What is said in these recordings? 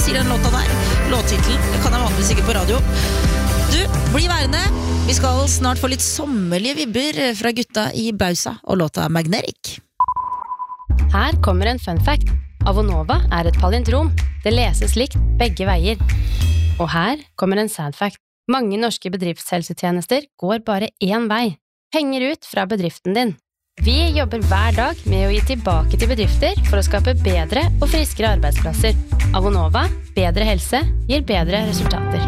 sier den låta der. Låttitlen, det kan jeg vanligvis ikke på radio. Du, bli værende. Vi skal snart få litt sommerlige vibber fra gutta i Bausa og låta Magnetic. Her kommer en fun fact. Avonova et palindrom. Det leses likt begge veier. Og her kommer en sad fact. Mange norske bedriftshelsetjenester går bare én vei. Penger ut fra bedriften din. Vi jobber hver dag med å gi tilbake til bedrifter for å skape bedre og friskere arbeidsplasser. Avonova, bedre helse, gir bedre resultater.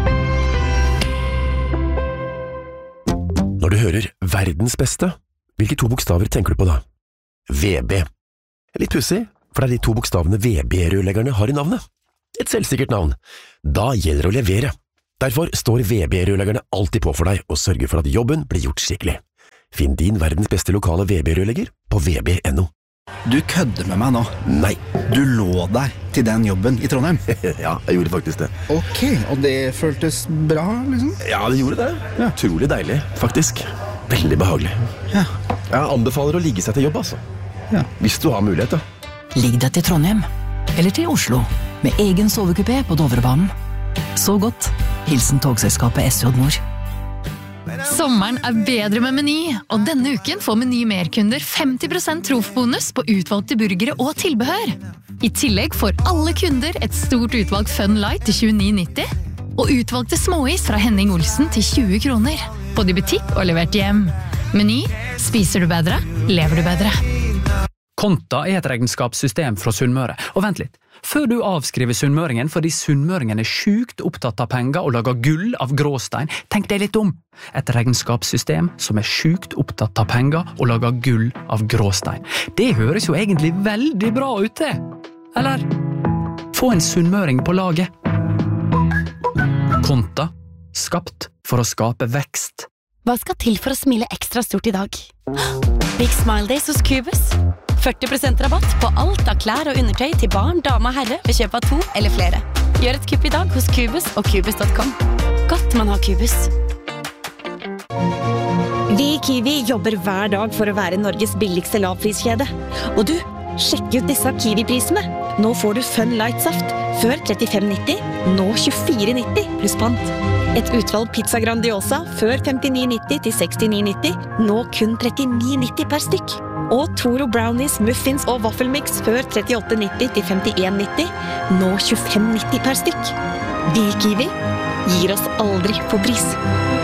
Når du hører verdens beste, hvilke 2 bokstaver tenker du på da? VB. Litt pussig, for det de 2 bokstavene VB-rørleggerne har i navnet. Et selvsikkert navn. Da gjelder det å levere. Derfor står VB-rørleggerne alltid på for deg og sørger for at jobben blir gjort skikkelig. Finn din verdens beste lokale VB-rørlegger på vb.no. Du kødder med meg nå. Nei. Du lå deg til den jobben i Trondheim. Ja, jeg gjorde faktisk det. Ok, og det føltes bra, liksom? Ja, det gjorde det. Ja. Utrolig deilig, faktisk. Veldig behagelig. Ja. Jeg anbefaler å ligge seg til jobb, altså. Ja. Hvis du har mulighet, da. Ligg deg til Trondheim, eller til Oslo, med egen sovekupé på Dovrebanen. Så godt. Hilsen togselskapet SJ Nord. Sommeren bedre med Meny, og denne uken får Meny merkunder 50% trofbonus på utvalgte burgere og tilbehør. I tillegg får alle kunder et stort utvalg Fun Light til 29,90, og utvalgte småis fra Henning Olsen til 20 kroner. Både i butikk og levert hjem. Meny, spiser du bedre, lever du bedre. Konta et regnskapssystem fra Sunnmøre. Og vent litt, før du avskriver sunnmøringen fordi sunnmøringen sjukt opptatt av penger og lager gull av gråstein, tenk deg litt om. Et regnskapssystem som sjukt opptatt av penger og lager gull av gråstein. Det høres jo egentlig veldig bra ut det. Eller? Få en sunnmøring på laget. Konta, skapt for å skape vekst. Hva skal til for å smile ekstra stort i dag? Big Smile Days hos Cubus. 40% rabatt på alt av klær og undertøy til barn, dame og herre ved kjøp av 2 eller flere. Gjør et kupp i dag hos Cubus og Cubus.com. Godt man har Cubus. Vi i Kiwi jobber hver dag for å være Norges billigste lavpriskjede. Og du, sjekk ut disse Kiwi-prisene. Nå får du Fun Light-saft. Før 35,90, nå 24,90 pluss pant. Et utvalg pizza Grandiosa før 59,90 til 69,90, nå kun 39,90 per stykk. Og Toro Brownies, muffins og vaffelmix før 38,90 til 51,90, nå 25,90 per stykk. Vi i Kiwi gir oss aldri på pris.